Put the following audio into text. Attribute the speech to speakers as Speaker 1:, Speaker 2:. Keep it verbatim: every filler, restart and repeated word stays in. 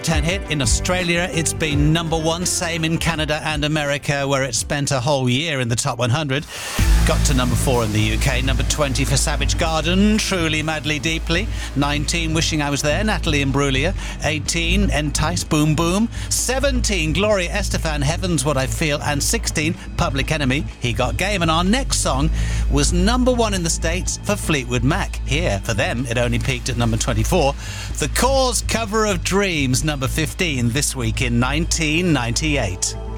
Speaker 1: ten hit. In Australia, it's been number one. Same in Canada and America, where it spent a whole year in the top one hundred. Got to number four in the U K. Number twenty for Savage Garden, Truly Madly Deeply. nineteen, Wishing I Was There, Natalie Imbruglia. eighteen, Entice, Boom Boom. seventeen, Gloria Estefan, Heaven's What I Feel. And sixteen, Public Enemy, He Got Game. And our next song was number one in the States for Fleetwood Mac. Here, for them, it only peaked at number twenty-four. The Cause cover of Dreams, number fifteen this week in nineteen ninety-eight.